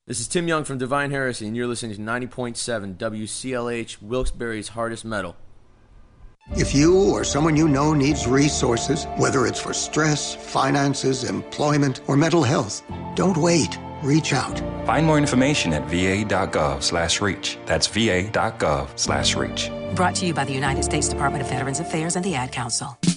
This is Tim Young from Divine Heresy, and you're listening to 90.7 WCLH, Wilkes-Barre's hardest metal. If you or someone you know needs resources, whether it's for stress, finances, employment, or mental health, don't wait. Reach out. Find more information at va.gov/reach. That's va.gov/reach. Brought to you by the United States Department of Veterans Affairs and the Ad Council.